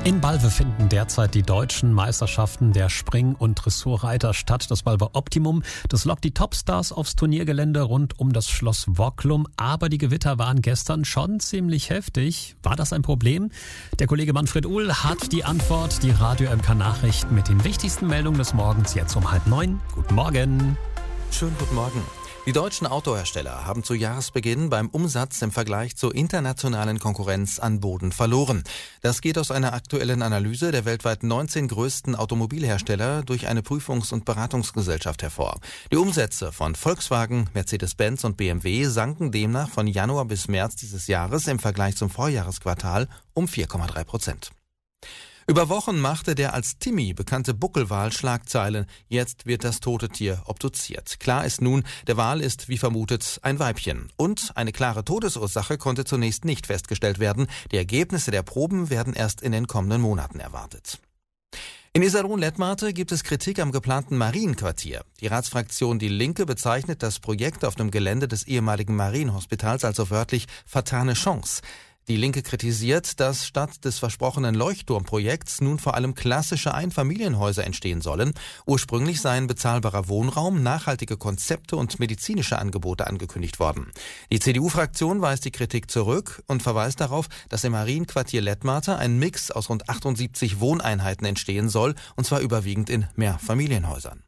In Balve finden derzeit die deutschen Meisterschaften der Spring- und Dressurreiter statt. Das Balve Optimum, das lockt die Topstars aufs Turniergelände rund um das Schloss Wocklum. Aber die Gewitter waren gestern schon ziemlich heftig. War das ein Problem? Der Kollege Manfred Uhl hat die Antwort. Die Radio MK Nachrichten mit den wichtigsten Meldungen des Morgens jetzt um 8:30. Guten Morgen. Schönen guten Morgen. Die deutschen Autohersteller haben zu Jahresbeginn beim Umsatz im Vergleich zur internationalen Konkurrenz an Boden verloren. Das geht aus einer aktuellen Analyse der weltweit 19 größten Automobilhersteller durch eine Prüfungs- und Beratungsgesellschaft hervor. Die Umsätze von Volkswagen, Mercedes-Benz und BMW sanken demnach von Januar bis März dieses Jahres im Vergleich zum Vorjahresquartal um 4,3%. Über Wochen machte der als Timmy bekannte Buckelwal Schlagzeilen. Jetzt wird das tote Tier obduziert. Klar ist nun, der Wal ist wie vermutet ein Weibchen. Und eine klare Todesursache konnte zunächst nicht festgestellt werden. Die Ergebnisse der Proben werden erst in den kommenden Monaten erwartet. In Iserlohn-Lettmate gibt es Kritik am geplanten Marienquartier. Die Ratsfraktion Die Linke bezeichnet das Projekt auf dem Gelände des ehemaligen Marienhospitals als wörtlich vertane Chance. Die Linke kritisiert, dass statt des versprochenen Leuchtturmprojekts nun vor allem klassische Einfamilienhäuser entstehen sollen. Ursprünglich seien bezahlbarer Wohnraum, nachhaltige Konzepte und medizinische Angebote angekündigt worden. Die CDU-Fraktion weist die Kritik zurück und verweist darauf, dass im Marienquartier Lettmate ein Mix aus rund 78 Wohneinheiten entstehen soll, und zwar überwiegend in Mehrfamilienhäusern.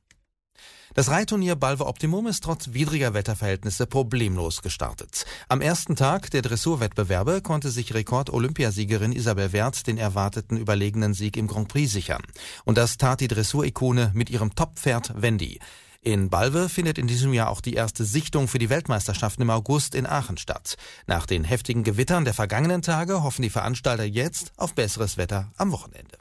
Das Reitturnier Balve Optimum ist trotz widriger Wetterverhältnisse problemlos gestartet. Am ersten Tag der Dressurwettbewerbe konnte sich Rekord-Olympiasiegerin Isabel Werth den erwarteten überlegenen Sieg im Grand Prix sichern. Und das tat die Dressurikone mit ihrem Top-Pferd Wendy. In Balve findet in diesem Jahr auch die erste Sichtung für die Weltmeisterschaften im August in Aachen statt. Nach den heftigen Gewittern der vergangenen Tage hoffen die Veranstalter jetzt auf besseres Wetter am Wochenende.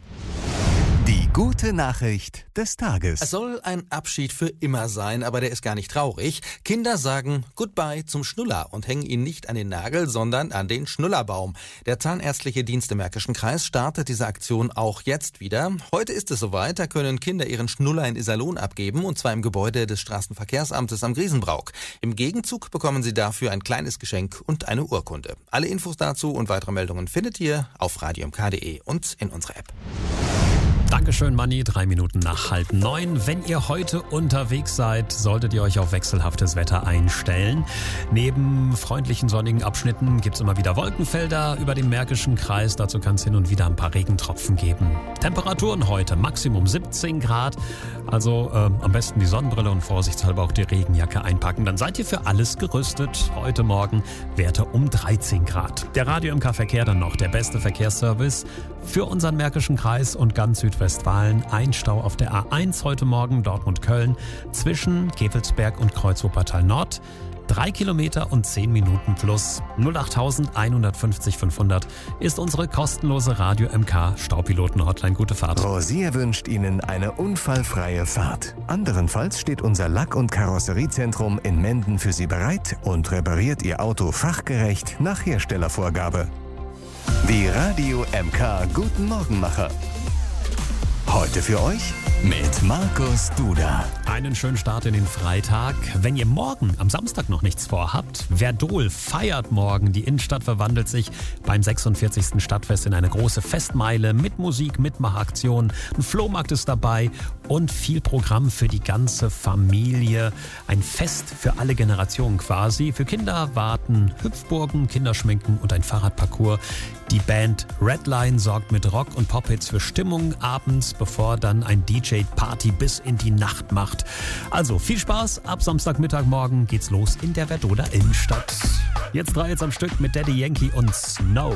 Die gute Nachricht des Tages. Es soll ein Abschied für immer sein, aber der ist gar nicht traurig. Kinder sagen Goodbye zum Schnuller und hängen ihn nicht an den Nagel, sondern an den Schnullerbaum. Der Zahnärztliche Dienst im Märkischen Kreis startet diese Aktion auch jetzt wieder. Heute ist es soweit, da können Kinder ihren Schnuller in Iserlohn abgeben, und zwar im Gebäude des Straßenverkehrsamtes am Griesenbrauch. Im Gegenzug bekommen sie dafür ein kleines Geschenk und eine Urkunde. Alle Infos dazu und weitere Meldungen findet ihr auf radiomk.de und in unserer App. Dankeschön, Manni. 3 Minuten nach 8:30. Wenn ihr heute unterwegs seid, solltet ihr euch auf wechselhaftes Wetter einstellen. Neben freundlichen sonnigen Abschnitten gibt es immer wieder Wolkenfelder über den Märkischen Kreis. Dazu kann es hin und wieder ein paar Regentropfen geben. Temperaturen heute Maximum 17 Grad. Also am besten die Sonnenbrille und vorsichtshalber auch die Regenjacke einpacken. Dann seid ihr für alles gerüstet. Heute Morgen Werte um 13 Grad. Der Radio MK Verkehr dann noch. Der beste Verkehrsservice für unseren Märkischen Kreis und ganz Südwestfalen. Ein Stau auf der A1 heute Morgen Dortmund-Köln zwischen Gevelsberg und Kreuz-Wuppertal Nord. 3 Kilometer und 10 Minuten plus. 08000 150 500 ist unsere kostenlose Radio MK Staupiloten-Hotline. Gute Fahrt. Rosier wünscht Ihnen eine unfallfreie Fahrt. Anderenfalls steht unser Lack- und Karosseriezentrum in Menden für Sie bereit und repariert Ihr Auto fachgerecht nach Herstellervorgabe. Die Radio MK Guten Morgenmacher. Heute für euch mit Markus Duda. Einen schönen Start in den Freitag. Wenn ihr morgen am Samstag noch nichts vorhabt, Verdol feiert morgen. Die Innenstadt verwandelt sich beim 46. Stadtfest in eine große Festmeile mit Musik, Mitmachaktionen. Ein Flohmarkt ist dabei und viel Programm für die ganze Familie. Ein Fest für alle Generationen quasi. Für Kinder warten Hüpfburgen, Kinderschminken und ein Fahrradparcours. Die Band Redline sorgt mit Rock- und Pop-Hits für Stimmung abends, bevor dann ein DJ Party bis in die Nacht macht. Also viel Spaß, ab Samstagmittagmorgen geht's los in der Verdoler Innenstadt. Jetzt 3 am Stück mit Daddy Yankee und Snow.